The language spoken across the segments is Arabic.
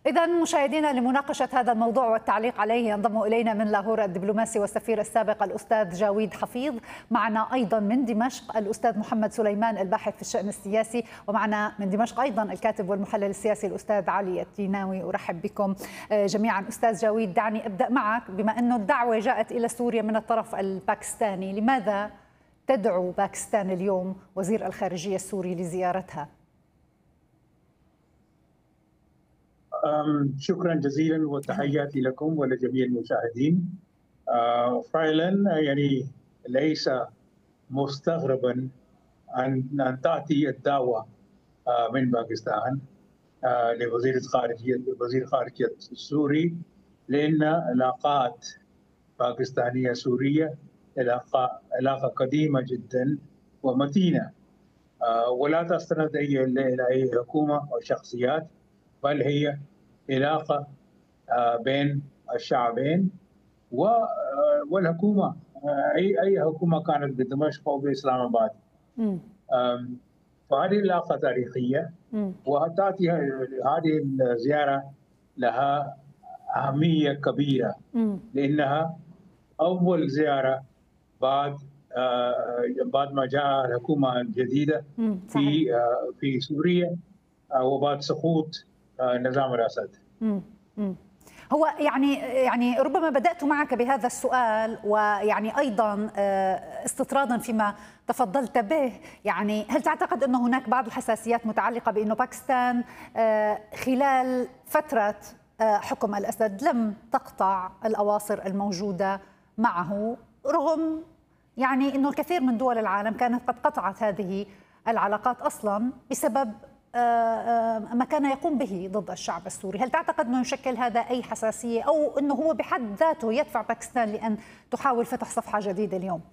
إذا مشاهدينا، لمناقشة هذا الموضوع والتعليق عليه ينضم إلينا من لاهور الدبلوماسي والسفير السابق الأستاذ جاويد حفيظ، معنا أيضا من دمشق الأستاذ محمد سليمان الباحث في الشأن السياسي، ومعنا من دمشق أيضا الكاتب والمحلل السياسي الأستاذ علي التيناوي. أرحب بكم جميعا. أستاذ جاويد، دعني أبدأ معك، بما أنه الدعوة جاءت إلى سوريا من الطرف الباكستاني، لماذا تدعو باكستان اليوم وزير الخارجية السوري لزيارتها؟ شكرا جزيلا وتحياتي لكم ولجميع المشاهدين. فعلا يعني ليس مستغربا أن تأتي الدعوة من باكستان لوزير الخارجية السوري، لأن علاقات باكستانية سورية علاقة قديمة جدا ومتينة، ولا تستند إلى أي حكومة أو شخصيات، بل هي علاقة بين الشعبين والحكومة، أي حكومة كانت بدمشق أو بإسلام آباد. فهذه علاقة تاريخية، وتأتي هذه الزيارة لها أهمية كبيرة، لأنها أول زيارة بعد ما جاء الحكومة الجديدة في سوريا وبعد سقوط نظام الأسد. هو يعني ربما بدأت معك بهذا السؤال، ويعني أيضا استطرادا فيما تفضلت به، يعني هل تعتقد أن هناك بعض الحساسيات متعلقة بأنه باكستان خلال فترة حكم الأسد لم تقطع الأواصر الموجودة معه، رغم يعني أنه الكثير من دول العالم كانت قد قطعت هذه العلاقات أصلا بسبب ما كان يقوم به ضد الشعب السوري؟ هل تعتقد أنه يشكل هذا أي حساسية، أو أنه هو بحد ذاته يدفع باكستان لأن تحاول فتح صفحة جديدة اليوم؟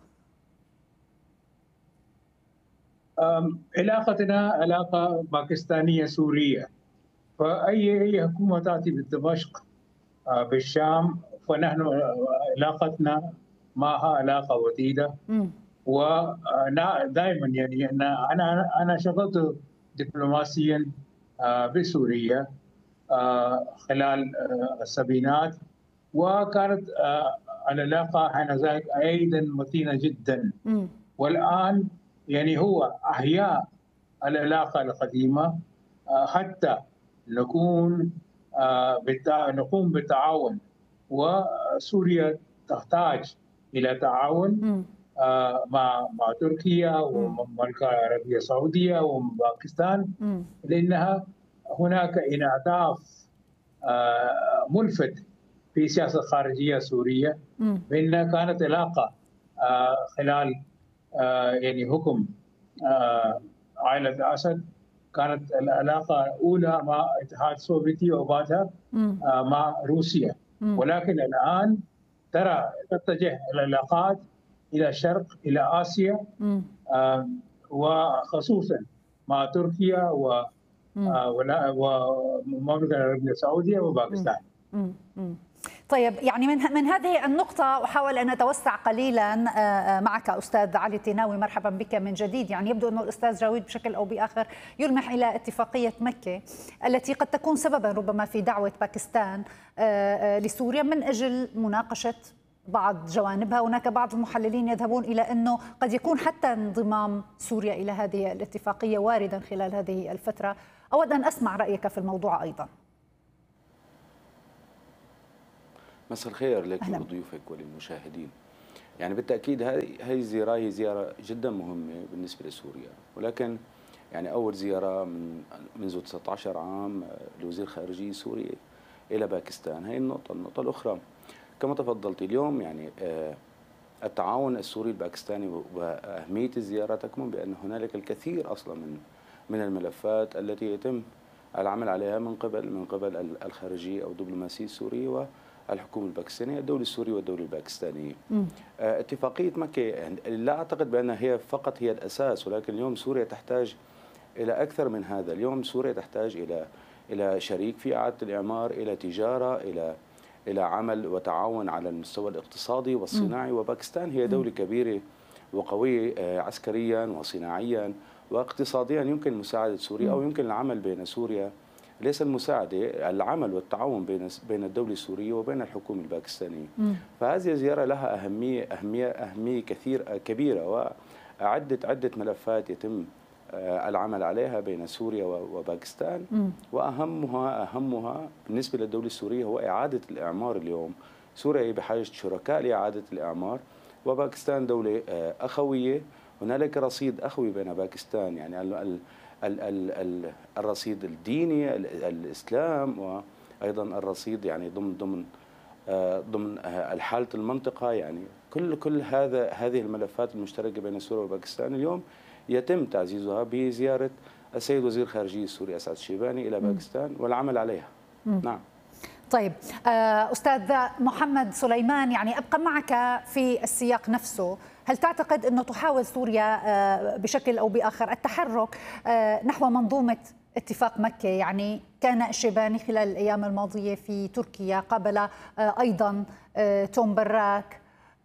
علاقتنا علاقة باكستانية سورية، فأي حكومة تأتي بدمشق بالشام فنحن علاقتنا معها علاقة وطيدة. ودائما يعني أنا شغلت دبلوماسيا بسوريا خلال السبعينات، وكانت العلاقة حينذاك أيضا متينة جدا. والآن يعني هو أحياء العلاقة القديمة حتى نقوم بالتعاون، وسوريا تحتاج إلى تعاون مع تركيا والمملكة العربية السعودية وباكستان، لأنها هناك انعطاف ملفت في سياسة الخارجية السورية، بأنها كانت علاقة خلال يعني حكم عائلة الأسد، كانت العلاقة الأولى مع الاتحاد السوفيتي وبعدها مع روسيا، ولكن الآن تتجه العلاقات إلى الشرق، إلى آسيا، وخصوصا مع تركيا والمملكة العربية السعودية وباكستان. طيب، يعني من هذه النقطة أحاول أن أتوسع قليلا معك أستاذ علي التيناوي. مرحبا بك من جديد. يعني يبدو أن الأستاذ جاويد بشكل أو بآخر يلمح إلى اتفاقية مكة التي قد تكون سببا ربما في دعوة باكستان لسوريا من أجل مناقشة بعض جوانبها. هناك بعض المحللين يذهبون إلى أنه قد يكون حتى انضمام سوريا إلى هذه الاتفاقية واردا خلال هذه الفترة. أود أن أسمع رأيك في الموضوع أيضا. مساء الخير لك ولضيوفك وللمشاهدين. يعني بالتأكيد هذه الزيارة هي زيارة جدا مهمة بالنسبة لسوريا، ولكن يعني أول زيارة منذ 19 عام لوزير خارجية سوريا إلى باكستان. هي النقطة الأخرى كما تفضلت اليوم، يعني التعاون السوري الباكستاني وأهمية الزيارة تكمن بأن هنالك الكثير أصلا من الملفات التي يتم العمل عليها من قبل الخارجية أو الدبلوماسية السورية والحكومة الباكستانية، الدولة السورية والدولة الباكستانية. اتفاقية مكة لا أعتقد بأنها هي فقط هي الأساس، ولكن اليوم سوريا تحتاج إلى أكثر من هذا. اليوم سوريا تحتاج إلى شريك في إعادة الإعمار، إلى تجارة، إلى عمل وتعاون على المستوى الاقتصادي والصناعي. وباكستان هي دولة كبيرة وقوية عسكريا وصناعيا واقتصاديا، يمكن مساعدة سوريا أو يمكن العمل بين سوريا ليس المساعدة، العمل والتعاون بين الدولة السورية وبين الحكومة الباكستانية. فهذه الزيارة لها أهمية كبيرة، وعدة ملفات يتم العمل عليها بين سوريا وباكستان. وأهمها بالنسبة للدولة السورية هو إعادة الإعمار. اليوم سوريا بحاجة شركاء لإعادة الإعمار، وباكستان دولة أخوية. هنالك رصيد أخوي بين باكستان، يعني الرصيد الديني الإسلام، وأيضا الرصيد يعني ضمن حالة المنطقة. يعني كل هذه الملفات المشتركة بين سوريا وباكستان اليوم يتم تعزيزها بزيارة السيد وزير الخارجية السوري أسعد الشيباني إلى باكستان والعمل عليها. نعم. طيب أستاذ محمد سليمان، يعني أبقى معك في السياق نفسه. هل تعتقد أنه تحاول سوريا بشكل أو بآخر التحرك نحو منظومة اتفاق مكة؟ يعني كان الشيباني خلال الأيام الماضية في تركيا، قابل أيضا توم براك،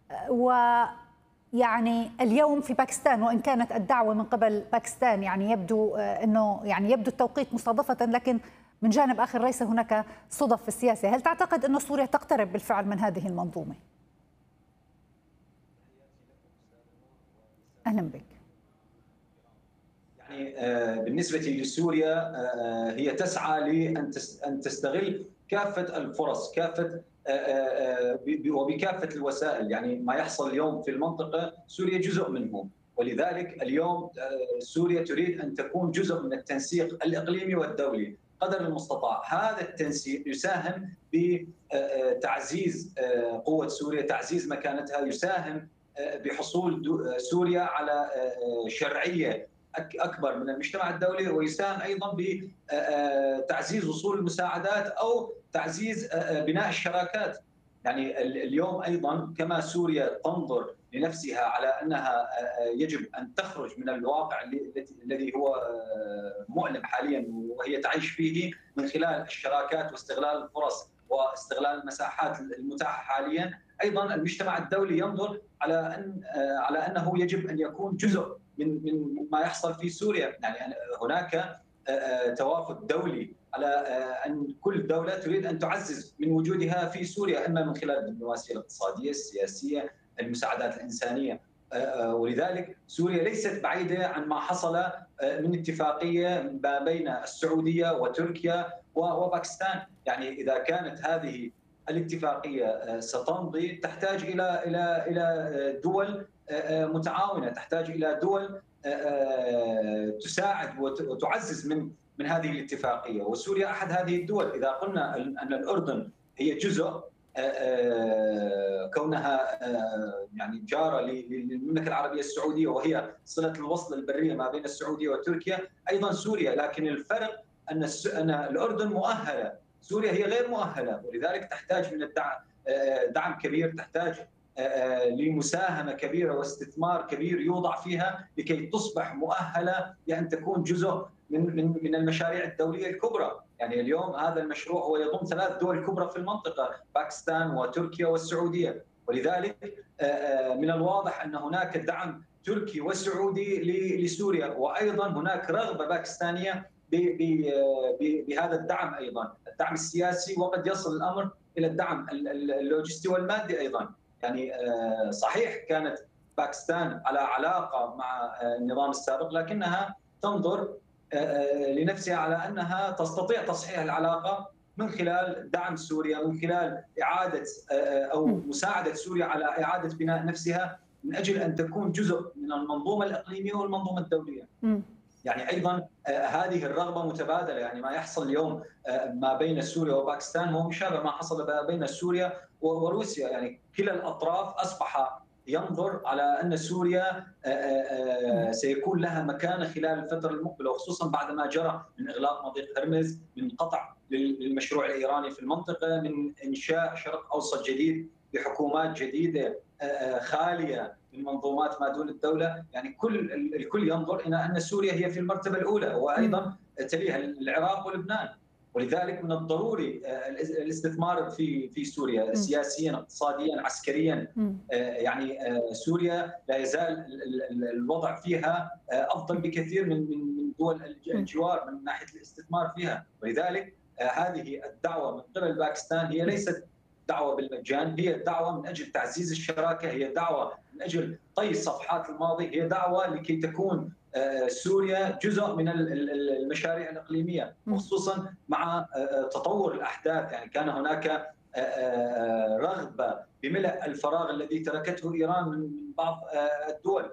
ويعني اليوم في باكستان، وإن كانت الدعوة من قبل باكستان يعني يبدو أنه يبدو التوقيت مصادفة، لكن من جانب آخر ليس هناك صدف في السياسة. هل تعتقد أن سوريا تقترب بالفعل من هذه المنظومة؟ أهلا بك. يعني بالنسبة لسوريا هي تسعى لأن تستغل كافة الفرص، وبكافة الوسائل. يعني ما يحصل اليوم في المنطقة سوريا جزء منه، ولذلك اليوم سوريا تريد أن تكون جزء من التنسيق الإقليمي والدولي قدر المستطاع. هذا التنسيق يساهم بتعزيز قوة سوريا، تعزيز مكانتها، يساهم بحصول سوريا على شرعية أكبر من المجتمع الدولي، ويساهم أيضا بتعزيز وصول المساعدات أو تعزيز بناء الشراكات. يعني اليوم أيضا كما سوريا تنظر لنفسها على أنها يجب أن تخرج من الواقع الذي هو مؤلم حاليا وهي تعيش فيه من خلال الشراكات واستغلال الفرص واستغلال المساحات المتاحة حاليا، أيضا المجتمع الدولي ينظر على أنه يجب أن يكون جزء من ما يحصل في سوريا. يعني هناك توافد دولي على أن كل دولة تريد أن تعزز من وجودها في سوريا، إما من خلال الدبلوماسية الاقتصادية، السياسية، المساعدات الإنسانية. ولذلك سوريا ليست بعيدة عن ما حصل من اتفاقية ما بين السعودية وتركيا وباكستان. يعني إذا كانت هذه الاتفاقية ستمضي تحتاج إلى دول متعاونة، تحتاج إلى دول تساعد وتعزز من هذه الاتفاقية، وسوريا أحد هذه الدول. إذا قلنا أن الأردن هي جزء، كونها يعني جارة للمملكة العربية السعودية وهي صلة الوصل البرية ما بين السعودية وتركيا، أيضا سوريا، لكن الفرق أن الأردن مؤهلة، سوريا هي غير مؤهلة، ولذلك تحتاج من الدعم دعم كبير، تحتاج لمساهمة كبيرة واستثمار كبير يوضع فيها لكي تصبح مؤهلة لأن تكون جزء من المشاريع الدولية الكبرى. يعني اليوم هذا المشروع هو يضم 3 دول كبرى في المنطقة، باكستان وتركيا والسعودية، ولذلك من الواضح أن هناك دعم تركي وسعودي لسوريا، وأيضا هناك رغبة باكستانية بهذا الدعم، أيضا الدعم السياسي، وقد يصل الأمر إلى الدعم اللوجستي والمادي أيضا. يعني صحيح كانت باكستان على علاقة مع النظام السابق، لكنها تنظر لنفسها على أنها تستطيع تصحيح العلاقة من خلال دعم سوريا، من خلال إعادة أو مساعدة سوريا على إعادة بناء نفسها من أجل أن تكون جزء من المنظومة الإقليمية والمنظومة الدولية. يعني أيضا هذه الرغبة متبادلة. يعني ما يحصل اليوم ما بين سوريا وباكستان هو مشابه ما حصل بين سوريا وروسيا. يعني كلا الأطراف أصبح ينظر على أن سوريا سيكون لها مكانة خلال الفترة المقبلة، وخصوصا بعد ما جرى من إغلاق مضيق هرمز، من قطع للمشروع الإيراني في المنطقة، من إنشاء شرق أوسط جديد بحكومات جديدة خالية من منظومات ما دون الدولة. يعني الكل ينظر إلى أن سوريا هي في المرتبة الأولى، وأيضا تليها العراق ولبنان. ولذلك من الضروري الاستثمار في سوريا سياسيا، اقتصاديا، عسكريا. يعني سوريا لا يزال الوضع فيها افضل بكثير من دول الجوار من ناحيه الاستثمار فيها، ولذلك هذه الدعوه من قبل باكستان هي ليست دعوه بالمجان، هي دعوه من اجل تعزيز الشراكه، هي دعوه من اجل طي صفحات الماضي، هي دعوه لكي تكون سوريا جزء من المشاريع الإقليمية، وخصوصا مع تطور الأحداث. يعني كان هناك رغبة بملء الفراغ الذي تركته إيران من بعض الدول،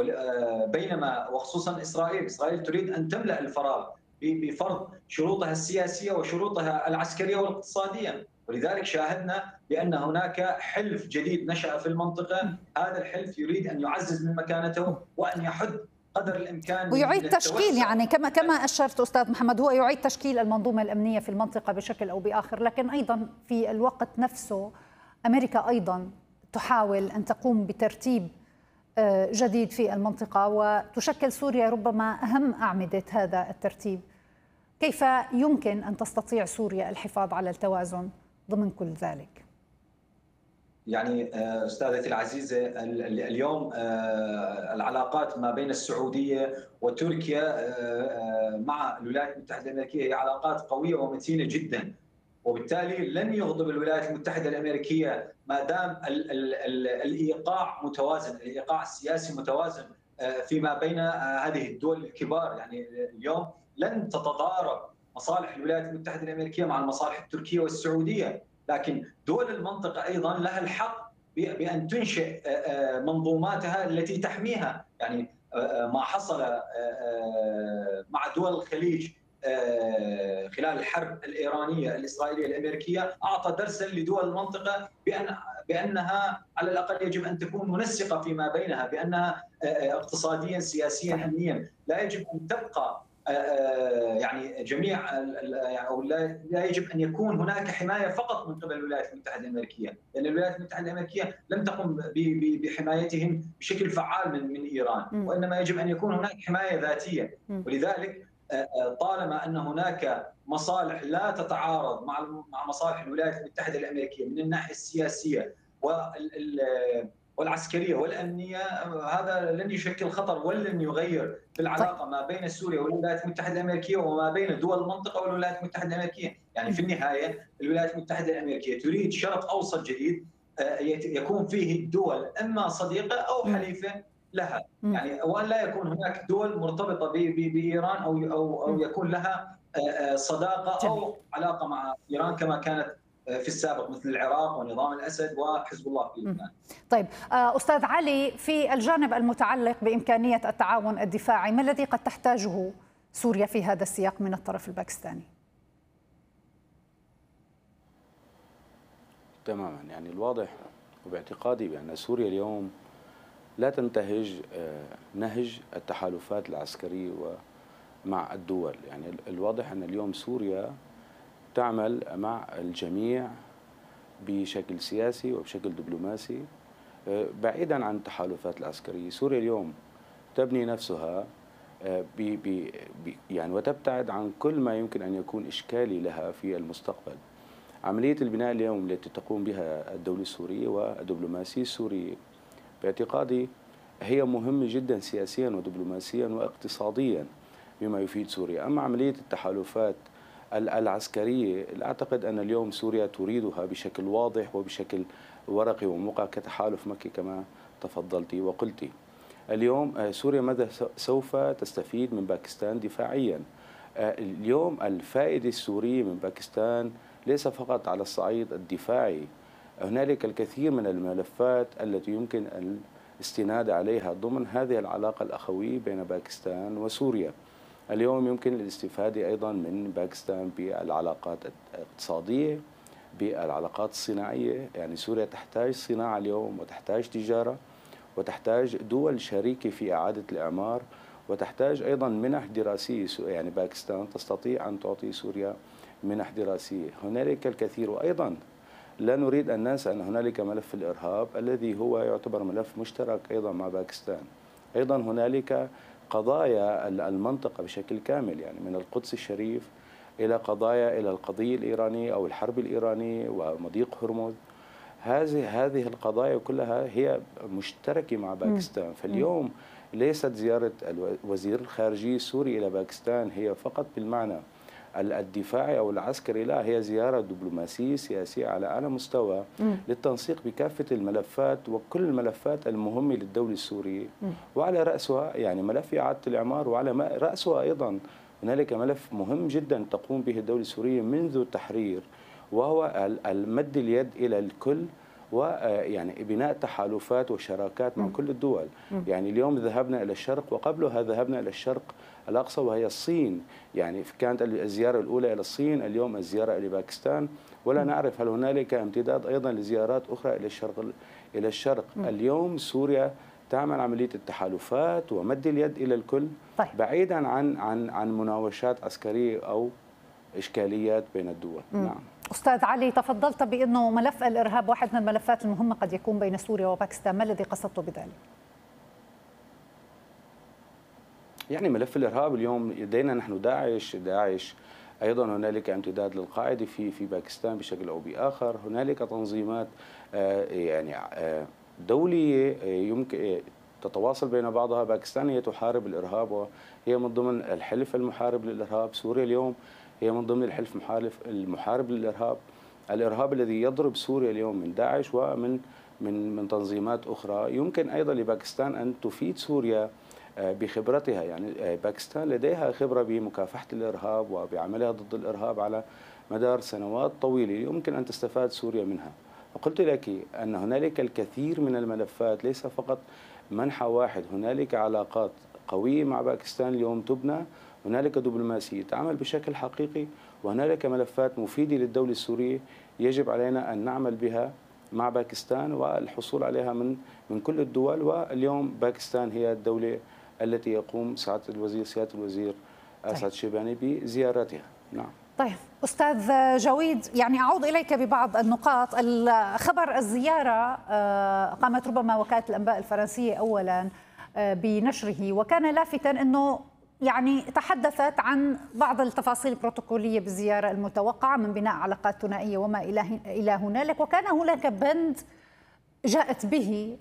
بينما وخصوصا إسرائيل تريد أن تملأ الفراغ بفرض شروطها السياسية وشروطها العسكرية والاقتصادية. ولذلك شاهدنا بأن هناك حلف جديد نشأ في المنطقة، هذا الحلف يريد أن يعزز من مكانته وأن يحد قدر الامكان ويعيد تشكيل، يعني كما اشرت استاذ محمد، هو يعيد تشكيل المنظومه الامنيه في المنطقه بشكل او باخر، لكن ايضا في الوقت نفسه امريكا ايضا تحاول ان تقوم بترتيب جديد في المنطقه، وتشكل سوريا ربما اهم اعمده هذا الترتيب. كيف يمكن ان تستطيع سوريا الحفاظ على التوازن ضمن كل ذلك؟ يعني أستاذتي العزيزة، اليوم العلاقات ما بين السعودية وتركيا مع الولايات المتحدة الأمريكية هي علاقات قوية ومتينة جدا، وبالتالي لن يغضب الولايات المتحدة الأمريكية ما دام الإيقاع متوازن، الإيقاع السياسي متوازن فيما بين هذه الدول الكبار. يعني اليوم لن تتضارب مصالح الولايات المتحدة الأمريكية مع المصالح التركية والسعودية، لكن دول المنطقة أيضا لها الحق بأن تنشئ منظوماتها التي تحميها. يعني ما حصل مع دول الخليج خلال الحرب الإيرانية الإسرائيلية الأمريكية أعطى درسا لدول المنطقة بأنها على الأقل يجب أن تكون منسقة فيما بينها، بأنها اقتصاديا سياسيا أمنيا لا يجب أن تبقى يعني جميع أو لا يجب أن يكون هناك حماية فقط من قبل الولايات المتحدة الأمريكية، لأن الولايات المتحدة الأمريكية لم تقم بحمايتهم بشكل فعال من إيران، وإنما يجب أن يكون هناك حماية ذاتية. ولذلك طالما أن هناك مصالح لا تتعارض مع مصالح الولايات المتحدة الأمريكية من الناحية السياسية والعسكرية والأمنية، هذا لن يشكل خطر ولن يغير في العلاقة ما بين سوريا والولايات المتحدة الأمريكية وما بين دول المنطقة والولايات المتحدة الأمريكية. يعني في النهاية الولايات المتحدة الأمريكية تريد شرق أوسط جديد يكون فيه الدول إما صديقة أو حليفة لها، يعني وأن لا يكون هناك دول مرتبطة بإيران أو يكون لها صداقة أو علاقة مع إيران كما كانت في السابق مثل العراق ونظام الأسد وحزب الله في لبنان. طيب أستاذ علي، في الجانب المتعلق بإمكانية التعاون الدفاعي، ما الذي قد تحتاجه سوريا في هذا السياق من الطرف الباكستاني؟ تماما، يعني الواضح وباعتقادي بأن سوريا اليوم لا تنتهج نهج التحالفات العسكرية مع الدول. يعني الواضح أن اليوم سوريا تعمل مع الجميع بشكل سياسي وبشكل دبلوماسي بعيدا عن التحالفات العسكرية. سوريا اليوم تبني نفسها يعني وتبتعد عن كل ما يمكن أن يكون إشكالي لها في المستقبل. عملية البناء اليوم التي تقوم بها الدولة السورية والدبلوماسية السورية باعتقادي هي مهمة جدا سياسيا ودبلوماسيا واقتصاديا بما يفيد سوريا. أما عملية التحالفات العسكرية أعتقد أن اليوم سوريا تريدها بشكل واضح وبشكل ورقي وموقع كتحالف مكي كما تفضلتي وقلتي. اليوم سوريا ماذا سوف تستفيد من باكستان دفاعيا؟ اليوم الفائدة السورية من باكستان ليس فقط على الصعيد الدفاعي، هنالك الكثير من الملفات التي يمكن الاستناد عليها ضمن هذه العلاقة الأخوية بين باكستان وسوريا. اليوم يمكن الاستفادة أيضا من باكستان بالعلاقات الاقتصادية، بالعلاقات الصناعية. يعني سوريا تحتاج صناعة اليوم وتحتاج تجارة وتحتاج دول شريكة في إعادة الإعمار وتحتاج أيضا منح دراسية. يعني باكستان تستطيع أن تعطي سوريا منح دراسية. هنالك الكثير، وأيضا لا نريد أن ننسى أن هنالك ملف الإرهاب الذي هو يعتبر ملف مشترك أيضا مع باكستان. أيضا هنالك قضايا المنطقة بشكل كامل، يعني من القدس الشريف إلى قضايا، إلى القضية الإيرانية أو الحرب الإيرانية ومضيق هرمز. هذه القضايا كلها هي مشتركة مع باكستان. فاليوم ليست زيارة وزير الخارجية السوري إلى باكستان هي فقط بالمعنى الدفاعي أو العسكري، لا، هي زيارة دبلوماسية سياسية على أعلى مستوى للتنسيق بكافة الملفات وكل الملفات المهمة للدولة السورية، وعلى رأسها يعني ملف إعادة الإعمار، وعلى رأسها أيضا هنالك ملف مهم جدا تقوم به الدولة السورية منذ التحرير، وهو المد اليد إلى الكل ويعني بناء تحالفات وشراكات مع كل الدول. يعني اليوم ذهبنا إلى الشرق، وقبلها ذهبنا إلى الشرق الأقصى وهي الصين. يعني كانت الزيارة الأولى إلى الصين، اليوم الزيارة إلى باكستان، ولا نعرف هل هنالك امتداد أيضا لزيارات أخرى إلى الشرق. اليوم سوريا تعمل عملية التحالفات ومد اليد إلى الكل، طيب. بعيدا عن مناوشات عسكرية أو إشكاليات بين الدول. نعم. أستاذ علي، تفضلت بأنه ملف الإرهاب واحد من الملفات المهمة قد يكون بين سوريا وباكستان، ما الذي قصدت بذلك؟ يعني ملف الإرهاب اليوم لدينا نحن داعش أيضا هنالك امتداد للقاعدة في باكستان بشكل أو بآخر. هنالك تنظيمات يعني دولية يمكن تتواصل بين بعضها. باكستان هي تحارب الإرهاب وهي من ضمن الحلف المحارب للإرهاب. سوريا اليوم هي من ضمن الحلف المحارب للإرهاب. الإرهاب الذي يضرب سوريا اليوم من داعش ومن من تنظيمات أخرى. يمكن أيضا لباكستان أن تفيد سوريا بخبرتها. يعني باكستان لديها خبرة بمكافحة الإرهاب وبعملها ضد الإرهاب على مدار سنوات طويلة، يمكن أن تستفاد سوريا منها. وقلت لك أن هنالك الكثير من الملفات، ليس فقط منحى واحد، هنالك علاقات قوية مع باكستان اليوم تبنى، هنالك دبلوماسية تعمل بشكل حقيقي، وهنالك ملفات مفيدة للدولة السورية يجب علينا أن نعمل بها مع باكستان والحصول عليها من كل الدول. واليوم باكستان هي الدولة التي يقوم سيادة الوزير أسعد شيباني بزيارتها. نعم. طيب أستاذ جويد، يعني أعود إليك ببعض النقاط. خبر الزيارة قامت ربما وكالة الأنباء الفرنسية أولا بنشره، وكان لافتا أنه يعني تحدثت عن بعض التفاصيل البروتوكولية بالزيارة المتوقعة من بناء علاقات ثنائية وما إلى هنالك، وكان هناك بند جاءت به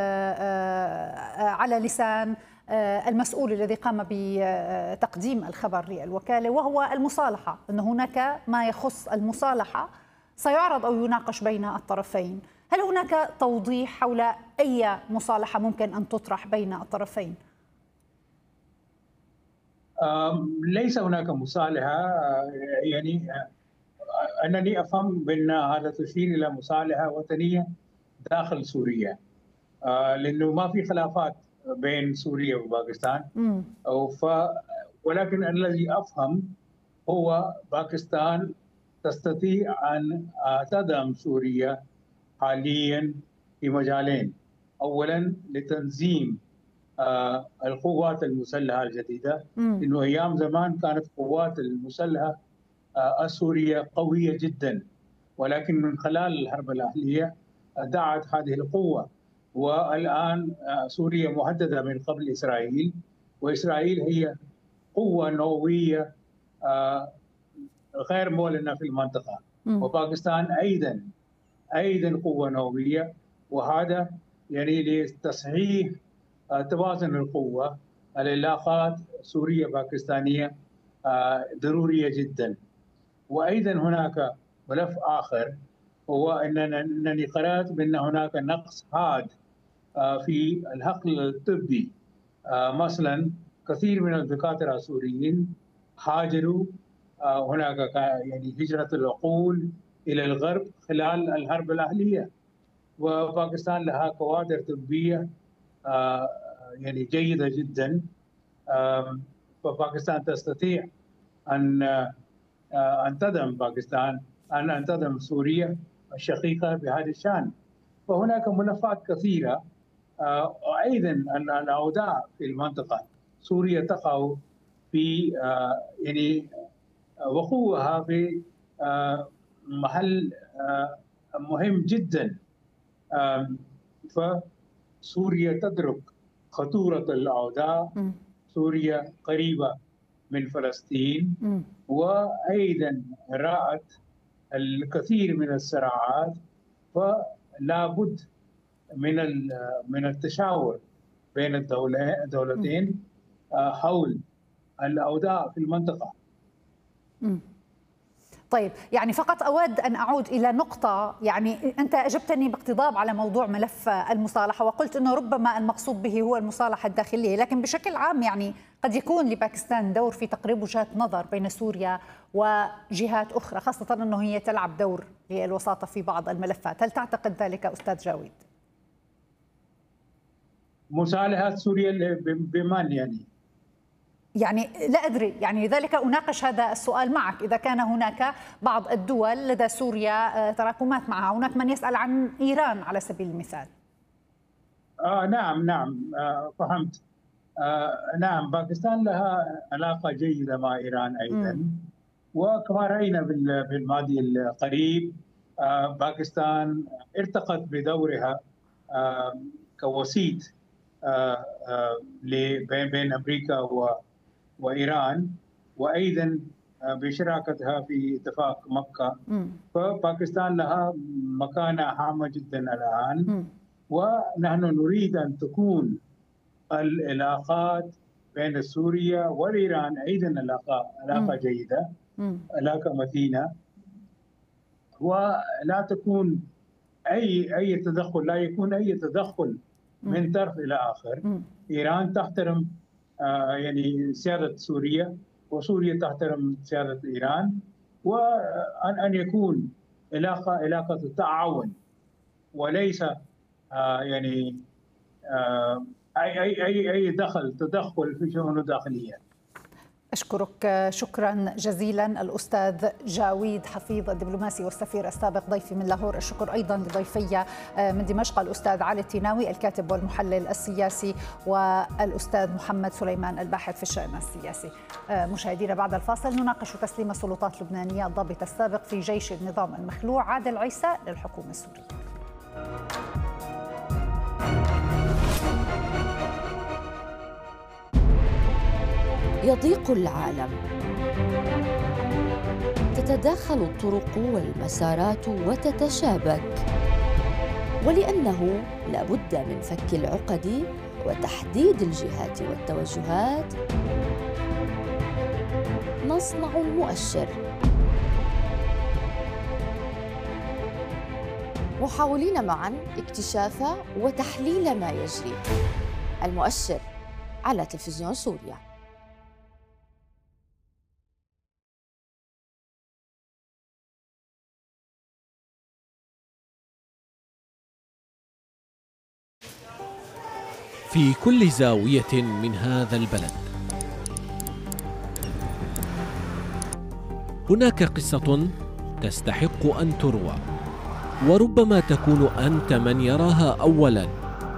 على لسان المسؤول الذي قام بتقديم الخبر للوكالة، وهو المصالحة، أن هناك ما يخص المصالحة سيعرض أو يناقش بين الطرفين. هل هناك توضيح حول أي مصالحة ممكن أن تطرح بين الطرفين؟ ليس هناك مصالحة. يعني أنني أفهم بأن هذا تشير إلى مصالحة وطنية داخل سوريا، لأنه ما في خلافات بين سوريا وباكستان. ولكن الذي أفهم هو باكستان تستطيع أن تدعم سوريا حاليا في مجالين. أولا لتنظيم القوات المسلحة الجديدة، إنه أيام زمان كانت القوات المسلحة السورية قوية جدا، ولكن من خلال الحرب الأهلية دعت هذه القوة. والآن سوريا مهددة من قبل إسرائيل، وإسرائيل هي قوة نووية غير معلنة في المنطقة، وباكستان أيضا قوة نووية. وهذا يعني لتصحيح توازن القوة. العلاقات سورية باكستانية ضرورية جدا. وأيضا هناك ملف آخر، هو أنني قرأت بأن هناك نقص حاد في الحقل الطبي. مثلا كثير من الدكاترة السوريين هاجروا، هناك يعني هجرة العقول إلى الغرب خلال الحرب الأهلية، وباكستان لها كوادر طبية يعني جيدة جدا. فباكستان تستطيع أن تدعم أن تدعم سوريا الشقيقة بهذا الشأن. وهناك ملفات كثيرة. أيضا الأوضاع في المنطقة، سوريا تقع في يعني وقوعها في محل مهم جدا. فسوريا تدرك خطورة الأوضاع. سوريا قريبة من فلسطين، وأيضا رأت الكثير من الصراعات، فلا بد من التشاور بين الدولتين حول الأوضاع في المنطقة. طيب، يعني فقط أود أن أعود إلى نقطة، يعني أنت أجبتني باقتضاب على موضوع ملف المصالحة، وقلت أنه ربما المقصود به هو المصالحة الداخلية، لكن بشكل عام يعني قد يكون لباكستان دور في تقريب وجهات نظر بين سوريا وجهات أخرى، خاصة أنه هي تلعب دور للوساطة في بعض الملفات. هل تعتقد ذلك أستاذ جاويد؟ مصالحة سوريا بمن يعني لا أدري، يعني لذلك أناقش هذا السؤال معك. إذا كان هناك بعض الدول لدى سوريا تراكمات معها، هناك من يسأل عن إيران على سبيل المثال. نعم فهمت. نعم، باكستان لها علاقة جيدة مع إيران أيضا، وكما رأينا بالماضي القريب باكستان ارتقت بدورها كوسيط بين أمريكا وإيران، وأيضا بشراكتها في اتفاق مكة. فباكستان لها مكانة هامة جدا الآن، ونحن نريد أن تكون العلاقات بين سوريا والإيران أيضا علاقة جيدة، علاقة متينة، ولا تكون أي تدخل، لا يكون أي تدخل من طرف إلى آخر. إيران تحترم يعني سيادة سوريا، وسوريا تحترم سيادة إيران، وأن يكون علاقة تعاون، وليس يعني أي تدخل في شؤون داخلية. أشكرك شكرا جزيلا الأستاذ جاويد حفيظ، الدبلوماسي والسفير السابق، ضيفي من لاهور. الشكر أيضا لضيفي من دمشق الأستاذ علي التيناوي الكاتب والمحلل السياسي، والأستاذ محمد سليمان الباحث في الشأن السياسي. مشاهدينا، بعد الفاصل نناقش تسليم السلطات اللبنانية الضابط السابق في جيش النظام المخلوع عادل عيسى للحكومة السورية. يضيق العالم، تتداخل الطرق والمسارات وتتشابك، ولأنه لا بد من فك العقد وتحديد الجهات والتوجهات، نصنع المؤشر، محاولين معا اكتشاف وتحليل ما يجري. المؤشر على تلفزيون سوريا. في كل زاوية من هذا البلد هناك قصة تستحق أن تروى، وربما تكون أنت من يراها أولاً.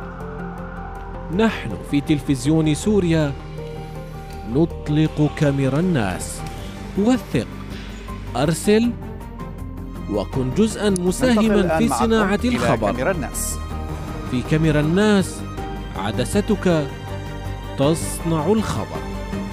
نحن في تلفزيون سوريا نطلق كاميرا الناس. وثق، أرسل، وكن جزءاً مساهماً في صناعة الخبر. في كاميرا الناس عدستك تصنع الخبر.